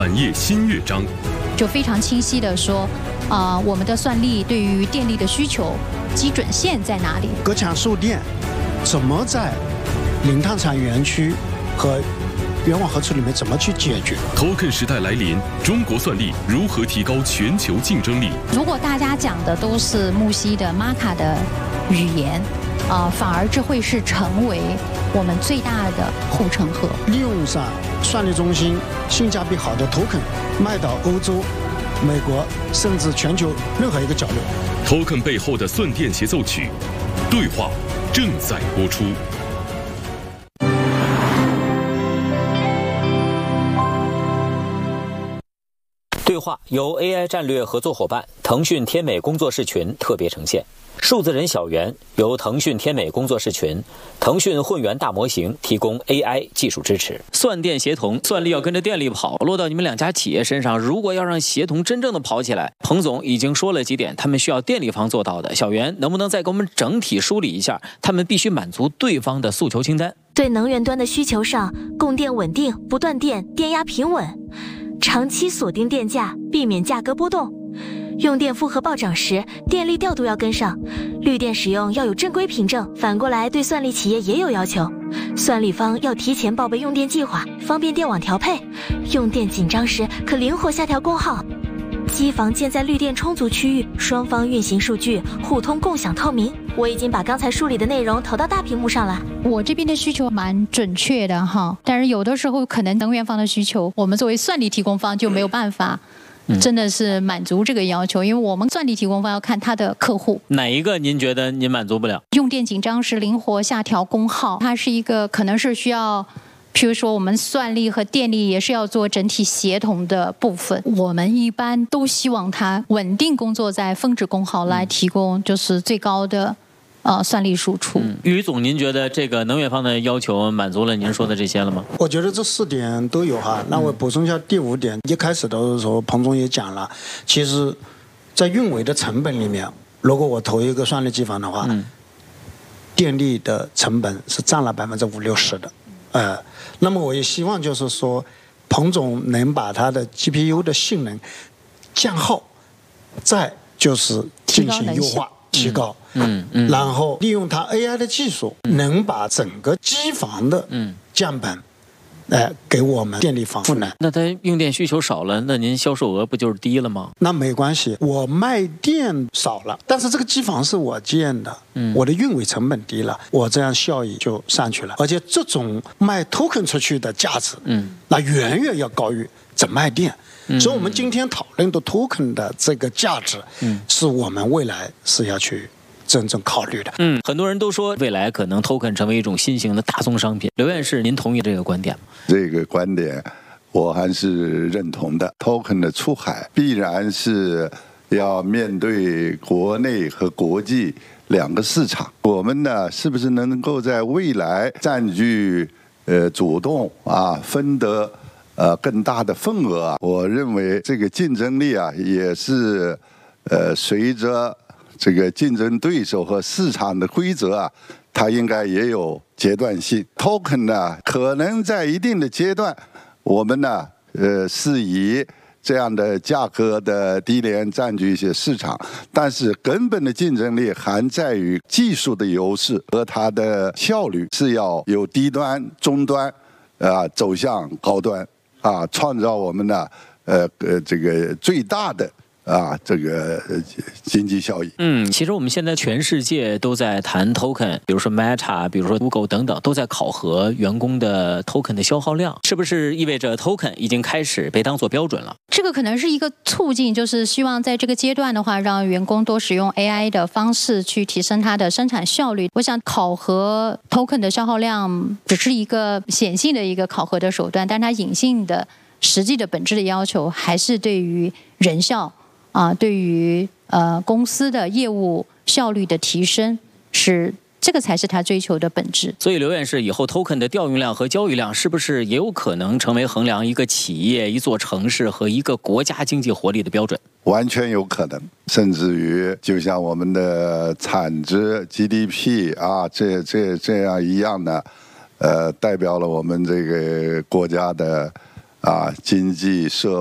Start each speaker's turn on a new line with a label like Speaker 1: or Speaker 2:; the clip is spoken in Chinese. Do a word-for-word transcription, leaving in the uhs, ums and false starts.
Speaker 1: 产业新乐章，
Speaker 2: 就非常清晰的说，啊、呃，我们的算力对于电力的需求基准线在哪里？
Speaker 3: 隔墙售电怎么在零碳产园区和冤枉核处里面怎么去解决
Speaker 1: ？Token 时代来临，中国算力如何提高全球竞争力？
Speaker 2: 如果大家讲的都是木西的 Maka 的语言，啊、呃，反而这会是成为我们最大的护城河。
Speaker 3: 利用上算力中心性价比好的 Token 卖到欧洲、美国，甚至全球任何一个角落。
Speaker 1: Token 背后的算电协奏曲，对话正在播出。
Speaker 4: 对话由 A I 战略合作伙伴腾讯天美工作室群特别呈现。数字人小猿由腾讯天美工作室群、腾讯混元大模型提供 A I 技术支持。
Speaker 5: 算电协同，算力要跟着电力跑，落到你们两家企业身上，如果要让协同真正的跑起来，彭总已经说了几点他们需要电力方做到的。小袁能不能再给我们整体梳理一下他们必须满足对方的诉求清单？
Speaker 6: 对能源端的需求上，供电稳定，不断电，电压平稳，长期锁定电价，避免价格波动。用电负荷暴涨时，电力调度要跟上，绿电使用要有正规凭证。反过来，对算力企业也有要求，算力方要提前报备用电计划，方便电网调配。用电紧张时可灵活下调功耗。机房建在绿电充足区域，双方运行数据互通共享透明。我已经把刚才梳理的内容投到大屏幕上了。
Speaker 2: 我这边的需求蛮准确的哈，但是有的时候可能能源方的需求，我们作为算力提供方就没有办法。真的是满足这个要求，因为我们算力提供方要看他的客户
Speaker 5: 哪一个您觉得您满足不了？
Speaker 2: 用电紧张时灵活下调功耗，它是一个可能是需要，譬如说我们算力和电力也是要做整体协同的部分。我们一般都希望它稳定工作在峰值功耗来提供就是最高的呃，算力输出。
Speaker 5: 嗯，于总，您觉得这个能源方的要求满足了您说的这些了吗？
Speaker 3: 我觉得这四点都有哈。那我补充一下第五点，一开始的时候彭总也讲了，其实，在运维的成本里面，如果我投一个算力机房的话，嗯、电力的成本是占了百分之五六十的。呃，那么我也希望就是说，彭总能把他的 G P U 的性能降耗，再就是进行优化。提高，嗯嗯，然后利用它 A I 的技术，嗯、能把整个机房的降本，哎、呃，给我们电力方赋能。
Speaker 5: 那它用电需求少了，那您销售额不就是低了吗？
Speaker 3: 那没关系，我卖电少了，但是这个机房是我建的，嗯，我的运维成本低了，我这样效益就上去了。而且这种卖 token 出去的价值，嗯，那远远要高于整卖电。所以我们今天讨论的 token 的这个价值，嗯，是我们未来是要去真正考虑的。
Speaker 5: 嗯，很多人都说未来可能 token 成为一种新型的大宗商品。刘院士，您同意这个观点吗？
Speaker 7: 这个观点我还是认同的。token 的出海必然是要面对国内和国际两个市场。我们呢，是不是能够在未来占据呃主动啊，分得呃，更大的份额啊，我认为这个竞争力啊，也是，呃，随着这个竞争对手和市场的规则啊，它应该也有阶段性。token 呢，可能在一定的阶段，我们呢，呃，是以这样的价格的低廉占据一些市场，但是根本的竞争力还在于技术的优势和它的效率，是要由低端、中端，啊、呃，走向高端。啊，创造我们的呃呃这个最大的啊这个经济效益。
Speaker 5: 嗯，其实我们现在全世界都在谈 token， 比如说 Meta， 比如说 Google 等等，都在考核员工的 token 的消耗量，是不是意味着 token 已经开始被当作标准了？
Speaker 2: 这个可能是一个促进，就是希望在这个阶段的话，让员工多使用 A I 的方式去提升它的生产效率。我想考核 token 的消耗量只是一个显性的一个考核的手段，但它隐性的实际的本质的要求还是对于人效啊、呃，对于呃公司的业务效率的提升，是这个才是他追求的本质。
Speaker 5: 所以刘院士，以后 token 的调用量和交易量是不是也有可能成为衡量一个企业、一座城市和一个国家经济活力的标准？
Speaker 7: 完全有可能，甚至于就像我们的产值 G D P 啊，这这这样一样的，呃，代表了我们这个国家的啊经济社